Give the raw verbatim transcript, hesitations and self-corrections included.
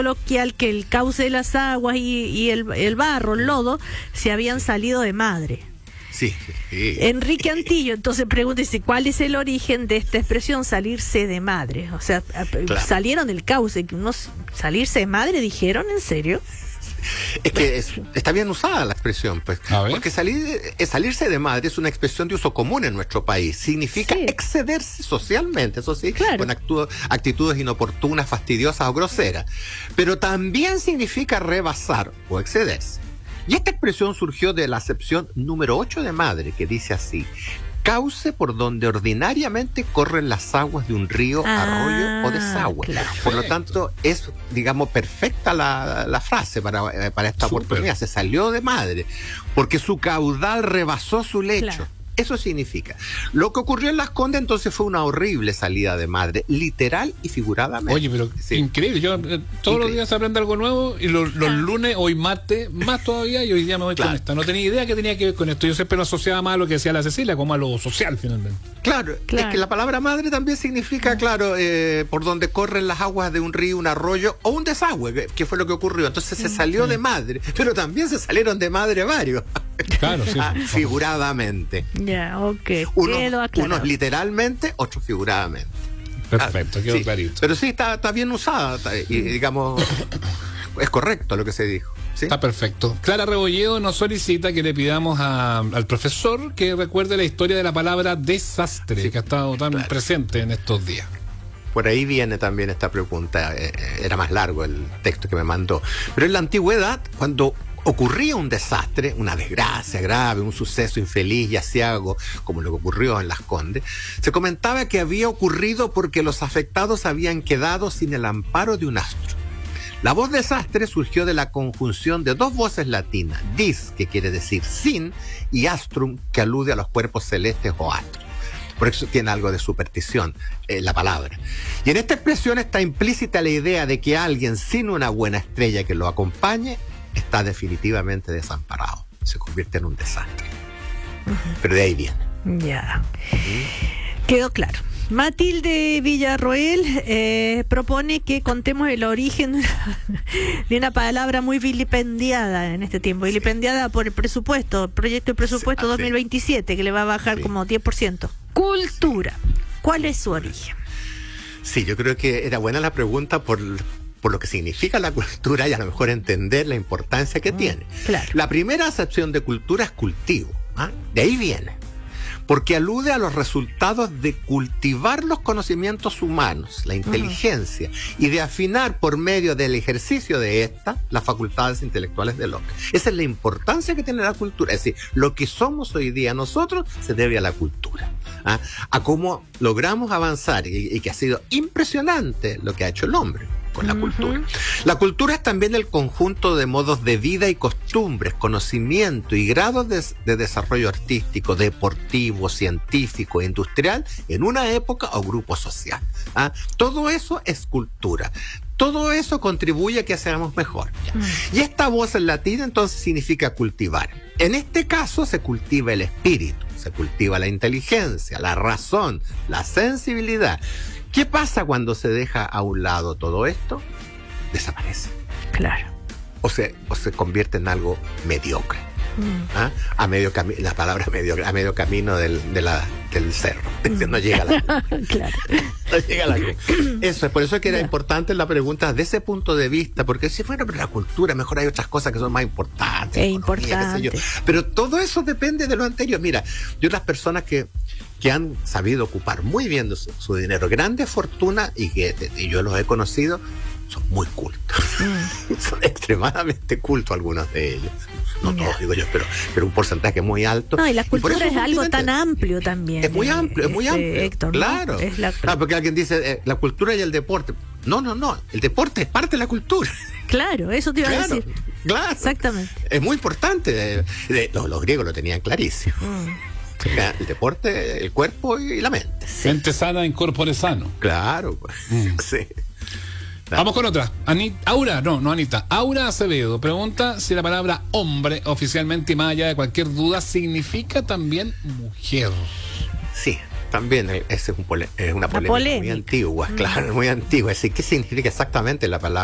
coloquial que el cauce de las aguas y, y el, el barro, el lodo, se habían salido de madre. Sí, sí. Enrique Antillo entonces pregunta, dice, ¿cuál es el origen de esta expresión salirse de madre? O sea, claro. Salieron del cauce, unos salirse de madre, ¿dijeron? ¿En serio? Es que es, está bien usada la expresión, pues, porque salir, salirse de madre es una expresión de uso común en nuestro país. Significa sí. excederse socialmente, eso sí, claro. con actu- actitudes inoportunas, fastidiosas o groseras. Pero también significa rebasar o excederse. Y esta expresión surgió de la acepción número ocho de madre, que dice así: cauce por donde ordinariamente corren las aguas de un río, ah, arroyo o desagüe. Claro. Por lo tanto, es, digamos, perfecta la, la frase para, para esta Super. oportunidad. Se salió de madre, porque su caudal rebasó su lecho. Claro. Eso significa. Lo que ocurrió en Las Condes entonces fue una horrible salida de madre, literal y figuradamente. Oye, pero sí. increíble. Yo eh, todos increíble. los días se aprende algo nuevo y los, los lunes, hoy martes, más todavía, y hoy día me voy claro. con esta. No tenía idea que tenía que ver con esto. Yo siempre lo asociaba más a lo que decía la Cecilia, como a lo social finalmente. Claro, claro. es que la palabra madre también significa, claro, eh, por donde corren las aguas de un río, un arroyo o un desagüe, que, que fue lo que ocurrió. Entonces se salió sí. de madre, pero también se salieron de madre varios. Claro, sí. ah, figuradamente. Ya, yeah, ok. Unos, unos literalmente, otros figuradamente. Perfecto, ah, quedó sí. clarito. Pero sí, está, está bien usada, está, y digamos, es correcto lo que se dijo. ¿Sí? Está perfecto. Clara Rebolledo nos solicita que le pidamos a, al profesor que recuerde la historia de la palabra desastre, sí, que ha estado tan claro. presente en estos días. Por ahí viene también esta pregunta, eh, era más largo el texto que me mandó. Pero en la antigüedad, cuando ocurría un desastre, una desgracia grave, un suceso infeliz y aciago, como lo que ocurrió en Las Condes, se comentaba que había ocurrido porque los afectados habían quedado sin el amparo de un astro. La voz desastre surgió de la conjunción de dos voces latinas, dis, que quiere decir sin, y astrum, que alude a los cuerpos celestes o astros. Por eso tiene algo de superstición eh, la palabra. Y en esta expresión está implícita la idea de que alguien sin una buena estrella que lo acompañe está definitivamente desamparado. Se convierte en un desastre. Uh-huh. Pero de ahí viene. Ya. Uh-huh. Quedó claro. Matilde Villarroel eh, propone que contemos el origen de una palabra muy vilipendiada en este tiempo, vilipendiada por el presupuesto, el proyecto de presupuesto sí, dos mil veintisiete, que le va a bajar sí. como diez por ciento. Cultura. ¿Cuál es su origen? Sí, yo creo que era buena la pregunta por... por lo que significa la cultura y a lo mejor entender la importancia que mm, tiene. Claro. La primera acepción de cultura es cultivo, ¿ah? De ahí viene, porque alude a los resultados de cultivar los conocimientos humanos, la inteligencia, uh-huh. y de afinar por medio del ejercicio de esta las facultades intelectuales del hombre. Esa es la importancia que tiene la cultura. Es decir, lo que somos hoy día nosotros se debe a la cultura, ¿ah? A cómo logramos avanzar y, y que ha sido impresionante lo que ha hecho el hombre con la uh-huh. cultura. La cultura es también el conjunto de modos de vida y costumbres, conocimiento y grados de, de desarrollo artístico, deportivo, científico, industrial en una época o grupo social. ¿Ah? Todo eso es cultura. Todo eso contribuye a que seamos mejor. Uh-huh. Y esta voz en latín entonces significa cultivar. En este caso se cultiva el espíritu, se cultiva la inteligencia, la razón, la sensibilidad. ¿Qué pasa cuando se deja a un lado todo esto? Desaparece. Claro. O se, o se convierte en algo mediocre. Mm. ¿Ah? A medio camino, la palabra mediocre, a medio camino del, de la, del cerro. Mm. No llega a la claro. No llega a la Eso es, por eso es que era yeah. importante la pregunta desde ese punto de vista, porque si fuera por la cultura, mejor hay otras cosas que son más importantes. Es importante. Qué sé yo. Pero todo eso depende de lo anterior. Mira, yo las personas que que han sabido ocupar muy bien su, su dinero, grande fortuna, y que y yo los he conocido, son muy cultos. Mm. Son extremadamente cultos algunos de ellos. No yeah. todos, digo yo, pero, pero un porcentaje muy alto. No, y la cultura y es algo tan amplio también. Es muy amplio, es muy este, amplio. Héctor, claro. ¿no? Es la... claro, porque alguien dice eh, la cultura y el deporte. No, no, no. El deporte es parte de la cultura. Claro, eso te iba claro, a decir. Claro. Exactamente. Es muy importante. De, de, los, los griegos lo tenían clarísimo. Mm. El deporte, el cuerpo y la mente. Sí. Mente sana in corpore sano. Claro, pues. Mm. Sí. Claro. Vamos con otra. Anita, Aura, no, no Anita. Aura Acevedo pregunta si la palabra hombre, oficialmente y más allá de cualquier duda, significa también mujer. Sí, también es, un pole, es una polémica, polémica muy antigua, mm. claro, muy antigua. Es decir, ¿qué significa exactamente la palabra